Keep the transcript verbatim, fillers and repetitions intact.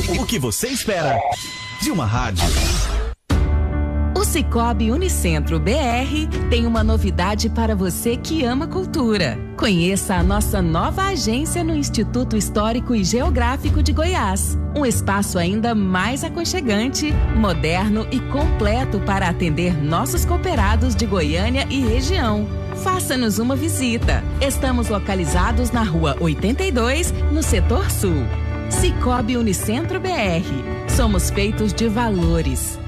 O que você espera de uma rádio? O Sicoob Unicentro B R tem uma novidade para você que ama cultura. Conheça a nossa nova agência no Instituto Histórico e Geográfico de Goiás. Um espaço ainda mais aconchegante, moderno e completo para atender nossos cooperados de Goiânia e região. Faça-nos uma visita. Estamos localizados na rua oitenta e dois, no setor sul. Sicoob Unicentro B R. Somos feitos de valores.